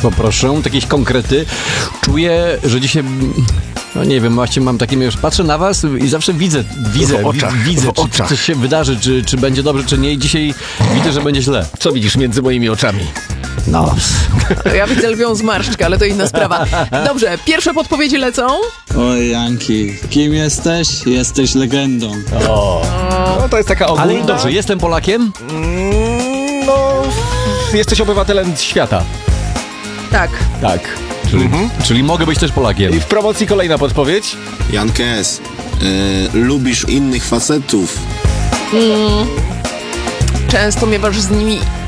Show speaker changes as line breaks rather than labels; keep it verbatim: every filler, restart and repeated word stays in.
Poproszę, jakieś konkrety. Czuję, że dzisiaj... No nie wiem, właśnie mam takie, już patrzę na was i zawsze widzę, widzę,
W oczach,
wi- widzę,
w
czy,
oczach.
czy coś się wydarzy, czy, czy będzie dobrze, czy nie. I dzisiaj widzę, że będzie źle.
Co widzisz między moimi oczami?
No.
Ja widzę lwią zmarszczkę, ale to inna sprawa. Dobrze, pierwsze podpowiedzi lecą.
Oj, Janki, kim jesteś? Jesteś legendą.
O, no to jest taka ogólna...
Ale dobrze, jestem Polakiem?
Mm, no, jesteś obywatelem świata.
Tak.
Tak. Czyli, czyli mogę być też Polakiem.
I w promocji kolejna podpowiedź.
Jankes, e, lubisz innych facetów.
Często miewasz z nimi